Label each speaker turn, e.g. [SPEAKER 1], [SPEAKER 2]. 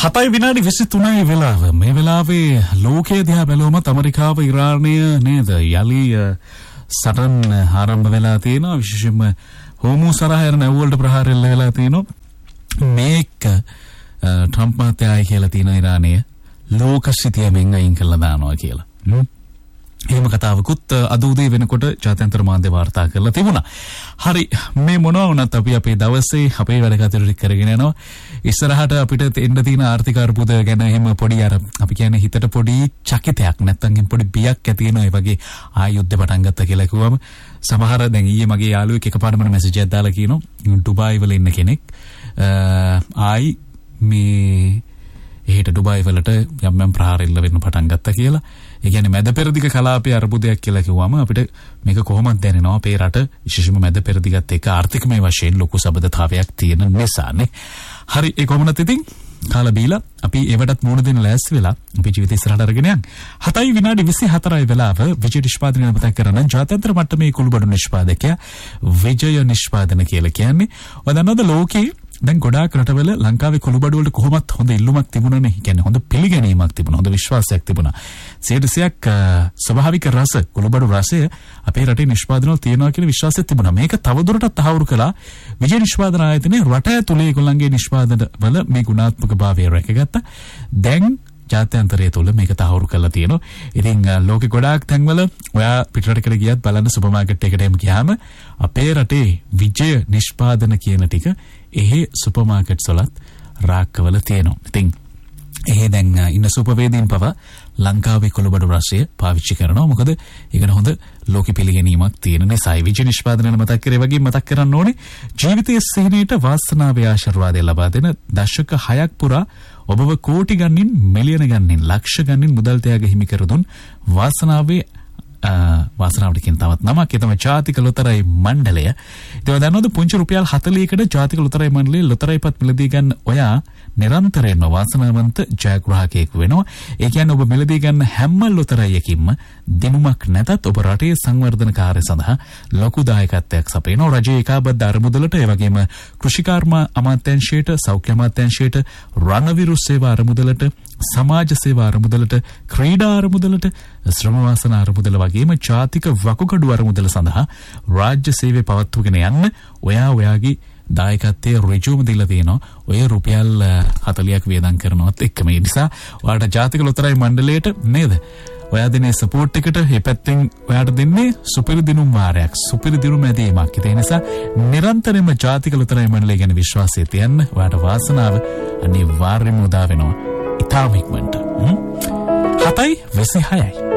[SPEAKER 1] 7 විනාඩි 23 වෙලාව. මේ වෙලාවේ ලෝකයේ දිහා බැලුවම ඇමරිකාව ඉරානය නේද යලි සටන් ආරම්භ වෙලා තියෙනවා. විශේෂයෙන්ම හෝමු සරහයන නැවුවලට ප්‍රහාර එල්ල වෙලා තියෙනවා. මේක ට්‍රම්ප් මහත්තයායි කියලා තියෙන ඉරානය ලෝක සිතියමෙන් අයින් කළා දානවා කියලා. එහෙම කතාවකුත් අද උදේ වෙනකොට ජාත්‍යන්තර මාධ්‍ය වාර්තා කරලා තිබුණා. හරි මේ මොනවා වුණත් අපි අපේ දවසේ අපේ වැඩ කටයුතු කරගෙන යනවා. ඉස්සරහට අපිට එන්න තියෙන ආර්ථික අර්බුද ගැන එහෙම පොඩි අර අපි කියන්නේ හිතට පොඩි චකිතයක් නැත්තම් පොඩි බියක් ඇති වෙනවා. ඒ වගේ ආයුද්ධ පටන් ගත්තා කියලා කිව්වම සමහර දැන් ඊයේ මගේ යාළුවෙක් එකපාරටම මැසේජ් එකක් දාලා කියනවා ඩුබායි වල ඉන්න කෙනෙක් ආයි මේ එහෙට ඩුබායි වලට යම් ප්‍රහාර එල්ල වෙන්න පටන් ගත්තා කියලා. ඒ කියන්නේ මැද පෙරදිග කලාපයේ අර්බුදයක් කියලා කිව්වම අපිට මේක කොහොමද දැනෙනවා අපේ රට විශේෂයෙන්ම මැද පෙරදිගත් එක්ක ආර්ථිකමය වශයෙන් ලොකු සබඳතාවයක් තියෙන නිසානේ. හරි ඒ කොහොමද ඉතින් කාලා බීලා අපි ඒවටත් මුණ දෙන්න ලෑස්ති වෙලා අපේ ජීවිතය ඉස්සරහට අරගෙන යන්න. 7 විනාඩි 24 වෙලාව විජය නිෂ්පාදනය මතක් කරන ජාත්‍යන්තර මට්ටමේ කුළුබඩු නිෂ්පාදකයා විජය නිෂ්පාදන කියලා කියන්නේ. ඔය දන්නවද ලෝකේ දැන් ගොඩාක් රටවල ලංකාවේ කුළුබඩු වලට කොහොමත් හොඳ ඉල්ලුමක් තිබුණානේ. කියන්නේ හොඳ පිළිගැනීමක් තිබුණා. හොඳ විශ්වාසයක් තිබුණා. 100%ක් ස්වභාවික රස කුළුබඩු රසය අපේ රටේ නිෂ්පාදනවල තියෙනවා කියන විශ්වාසයක් තිබුණා. මේක තවදුරටත් තහවුරු කළා විජය නිෂ්පාදන ආයතනයේ රට ඇතුලේ ඒගොල්ලන්ගේ නිෂ්පාදන වල මේ ගුණාත්මක භාවය රැකගත්තා. දැන් ජාත්‍යන්තරය තුල මේක තහවුරු කරලා තියෙනවා. ඉතින් ලෝකෙ ගොඩාක් තැන්වල ඔයා පිටරටකට ගියත් බලන්න සුපර් මාකට් එකට එම් ගියාම අපේ රටේ විජය නිෂ්පාදන කියන ටික එහෙ සුපර් මාකට්ස් වලත් රාක්කවල තියෙනවා. ඉතින් එහෙ දැන් ඉන්න සුපර්වේදීන් පවා ලංකාවේ කුළුබඩු රසය පාවිච්චි කරනවා. මොකද ඒකට හොඳ ලෝක පිළිගැනීමක් තියෙන නිසා. විජය නිෂ්පාදනය මතක් කරේ වගේ මතක් කරන්න ඕනේ ජීවිතයේ සෙනෙහට වාසනාවේ ආශිර්වාදය ලබා දෙන දශක 6ක් පුරා ඔබව කෝටි ගණනින් මිලියන ගණනින් ලක්ෂ ගණනින් මුදල් තෑග හිමි කර දුන් වාසනාවට කියන තවත් නමක් ඒ තමයි ජාතික ලොතරැයි මණ්ඩලය. ඉතින් දන්නවද පුංචි රුපියල් 40කට ජාතික ලොතරැයි මණ්ඩලයේ ලොතරැයිපත් මිලදී ගන්න ඔයා නිරන්තරයෙන්ම වාසනාවන්ත ජයග්‍රාහකයෙකු වෙනවා. ඒ කියන්නේ ඔබ මිලදී ගන්න හැම ලොතරැයියකින්ම දිනුමක් නැතත් ඔබ රටේ සංවර්ධන කාර්ය සඳහා ලොකු දායකත්වයක් සපයනවා. රජයේ ඒකාබද්ධ අරමුදලට ඒ වගේම කෘෂිකාර්ම අමාත්‍යාංශයට, සෞඛ්‍ය අමාත්‍යාංශයට, රණවිරු සේවා අරමුදලට, සමාජ සේවා අරමුදලට, ක්‍රීඩා අරමුදලට, ශ්‍රම වාසන අරමුදල වගේම ජාතික වකුගඩු අරමුදල සඳහා රාජ්‍ය සේවය පවත්වගෙන යන්න ඔයාගේ දායකත්වයේ ඍජුවම දීලා තියෙනවා. ඔය රුපියල් 40ක් වේදම් කරනවත් එක්කම. ඒ නිසා ඔයාලට ජාතික ලොතරැයි මණ්ඩලයට නේද? ඔයා දෙනේ සපෝට් එකට මේ පැත්තෙන් ඔයාට දෙන්නේ සුපිරි දිනුම් වාරයක්, සුපිරි දිනුම් ඇදීමක්. ඒ නිසා නිරන්තරයෙන්ම ජාතික ලොතරැයි මණ්ඩලය ගැන විශ්වාසය තියන්න. ඔයාට වාසනාව අනිවාර්යයෙන්ම උදා වෙනවා. ඉතාම ඉක්මනට. 7:26